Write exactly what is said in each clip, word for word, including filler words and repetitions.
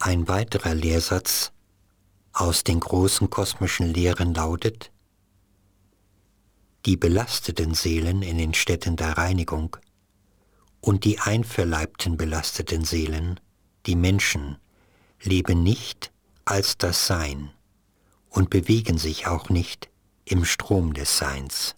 Ein weiterer Lehrsatz aus den großen kosmischen Lehren lautet: Die belasteten Seelen in den Städten der Reinigung und die einverleibten belasteten Seelen, die Menschen, leben nicht als das Sein und bewegen sich auch nicht im Strom des Seins.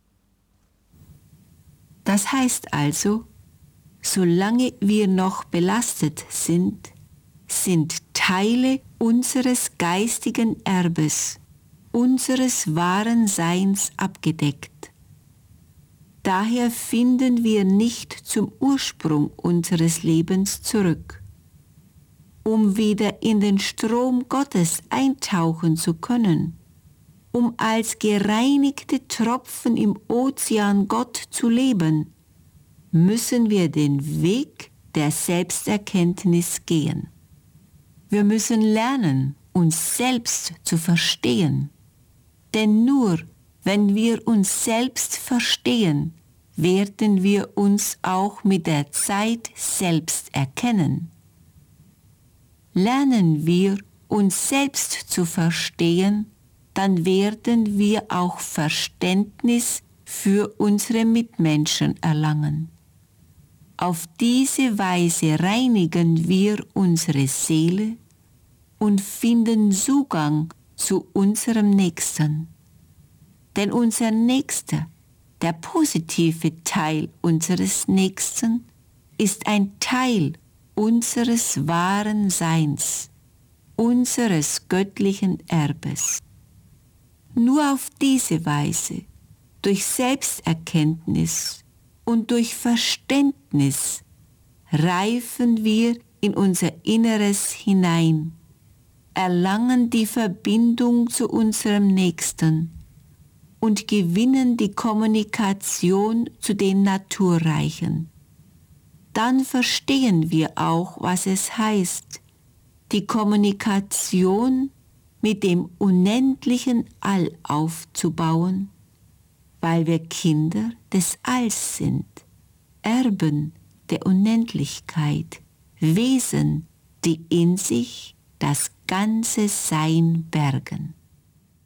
Das heißt also, solange wir noch belastet sind, sind Teile unseres geistigen Erbes, unseres wahren Seins abgedeckt. Daher finden wir nicht zum Ursprung unseres Lebens zurück. Um wieder in den Strom Gottes eintauchen zu können, um als gereinigte Tropfen im Ozean Gott zu leben, müssen wir den Weg der Selbsterkenntnis gehen. Wir müssen lernen, uns selbst zu verstehen. Denn nur wenn wir uns selbst verstehen, werden wir uns auch mit der Zeit selbst erkennen. Lernen wir, uns selbst zu verstehen, dann werden wir auch Verständnis für unsere Mitmenschen erlangen. Auf diese Weise reinigen wir unsere Seele und finden Zugang zu unserem Nächsten. Denn unser Nächster, der positive Teil unseres Nächsten, ist ein Teil unseres wahren Seins, unseres göttlichen Erbes. Nur auf diese Weise, durch Selbsterkenntnis und durch Verständnis, reifen wir in unser Inneres hinein, erlangen die Verbindung zu unserem Nächsten und gewinnen die Kommunikation zu den Naturreichen. Dann verstehen wir auch, was es heißt, die Kommunikation mit dem unendlichen All aufzubauen, weil wir Kinder des Alls sind, Erben der Unendlichkeit, Wesen, die in sich das ganze Sein bergen.